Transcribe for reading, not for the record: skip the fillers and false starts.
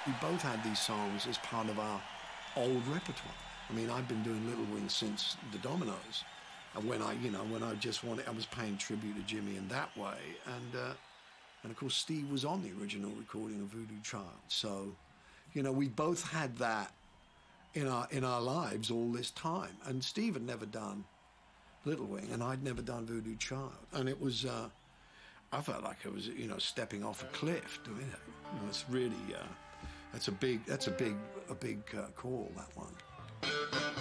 We both had these songs as part of our old repertoire. I mean, I'd been doing Little Wing since the Dominoes, and when I just wanted, I was paying tribute to Jimmy in that way, and of course Steve was on the original recording of Voodoo Child. So, we both had that in our lives all this time, and Steve had never done Little Wing, and I'd never done Voodoo Child, and it was. I felt like I was, stepping off a cliff doing it. It's really, that's a big call, that one.